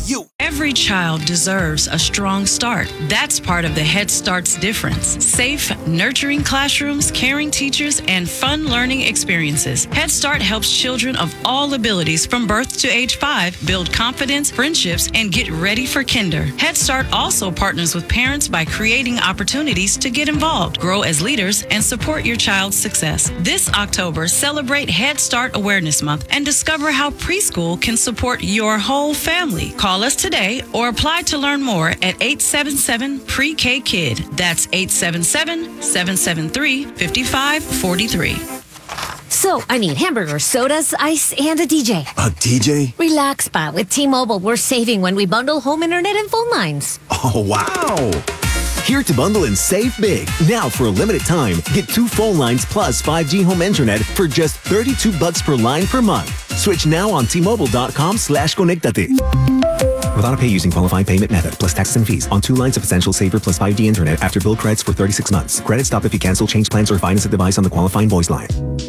you. Every child deserves a strong start. That's part of the Head Start's difference. Safe, nurturing classrooms, caring teachers, and fun learning experiences. Head Start helps children of all abilities from birth to age 5 build confidence, friendships, and get ready for kinder. Head Start also partners with parents by creating opportunities to get involved, grow as leaders, and support your child's success. This October, celebrate Head Start Awareness Month and discover how preschool can support your whole family. Call us today or apply to learn more at 877-PRE-K-KID. That's 877-773-5543. So, I need hamburgers, sodas, ice, and a DJ. A DJ? Relax, pa. With T-Mobile, we're saving when we bundle home internet and phone lines. Oh, wow. Here to bundle and save big. Now for a limited time, get 2 phone lines plus 5G home internet for just $32 per line per month. Switch now on T-Mobile.com/conectate. With auto-pay using qualifying payment method plus taxes and fees on 2 lines of Essential Saver plus 5G internet after bill credits for 36 months. Credit stop if you cancel, change plans, or finance a device on the qualifying voice line.